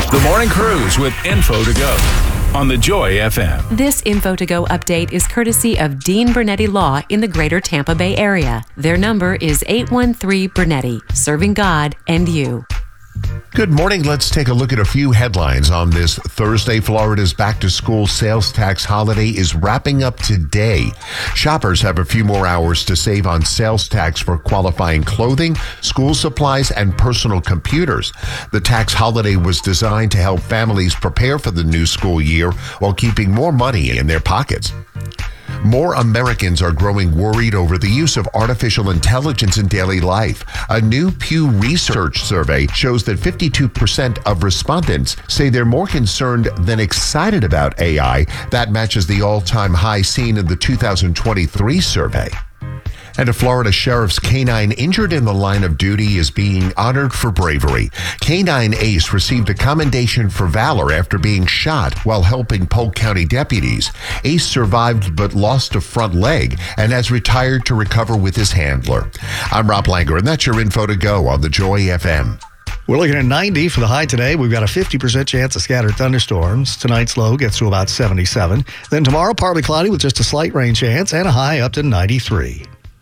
The Morning Cruise with Info to Go on the Joy FM. This Info to Go update is courtesy of Dean Bernetti Law in the greater Tampa Bay area. Their number is 813 Bernetti, serving God and you. Good morning. Let's take a look at a few headlines on this Thursday. Florida's back-to-school sales tax holiday is wrapping up today. Shoppers have a few more hours to save on sales tax for qualifying clothing, school supplies, and personal computers. The tax holiday was designed to help families prepare for the new school year while keeping more money in their pockets. More Americans are growing worried over the use of artificial intelligence in daily life. A new Pew Research survey shows that 52% of respondents say they're more concerned than excited about AI. That matches the all-time high seen in the 2023 survey. And a Florida sheriff's canine injured in the line of duty is being honored for bravery. Canine Ace received a commendation for valor after being shot while helping Polk County deputies. Ace survived but lost a front leg and has retired to recover with his handler. I'm Rob Langer, and that's your Info to Go on the Joy FM. We're looking at 90 for the high today. We've got a 50% chance of scattered thunderstorms. Tonight's low gets to about 77. Then tomorrow, partly cloudy with just a slight rain chance and a high up to 93.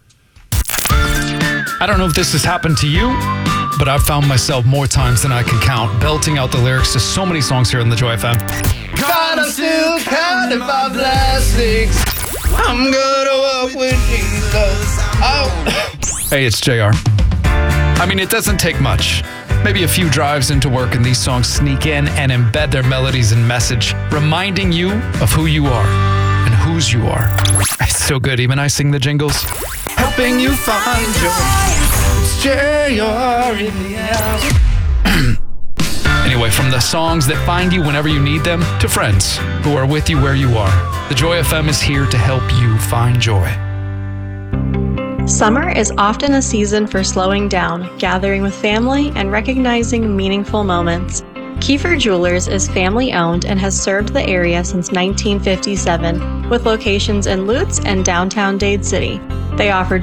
I don't know if this has happened to you, but I've found myself more times than I can count belting out the lyrics to so many songs here on the Joy FM. God, I'm still counting my blessings. I'm gonna walk with Jesus. Oh. Hey, it's JR. I mean, it doesn't take much. Maybe a few drives into work and these songs sneak in and embed their melodies and message, reminding you of who you are and whose you are. It's so good, even I sing the jingles. Helping you find joy. It's JR in the house. Anyway, from the songs that find you whenever you need them to friends who are with you where you are, the Joy FM is here to help you find joy. Summer is often a season for slowing down, gathering with family, and recognizing meaningful moments. Kiefer Jewelers is family-owned and has served the area since 1957, with locations in Lutz and downtown Dade City. They offer